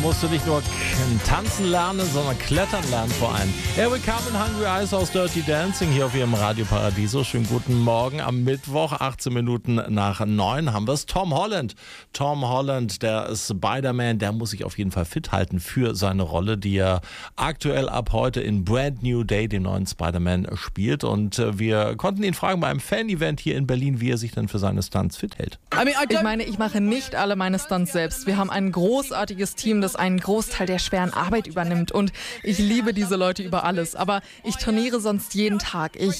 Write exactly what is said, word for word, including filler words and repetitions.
musst du nicht nur k- tanzen lernen, sondern klettern lernen vor allem. Eric Carmen, Hungry Eyes aus Dirty Dancing hier auf ihrem Radio Paradiso. Schönen guten Morgen am Mittwoch, achtzehn Minuten nach neun haben wir es. Tom Holland. Tom Holland, der Spider-Man, der muss sich auf jeden Fall fit halten für seine Rolle, die er aktuell ab heute in Brand New Day, dem neuen Spider-Man, spielt. Und äh, wir konnten ihn fragen bei einem Fan-Event hier in Berlin, wie er sich denn für seine Stunts fit hält. Ich meine, ich mache nicht alle meine Stunts selbst. Wir haben ein großartiges Team, das einen Großteil der schweren Arbeit übernimmt. Und ich liebe diese Leute über alles. Aber ich trainiere sonst jeden Tag. Ich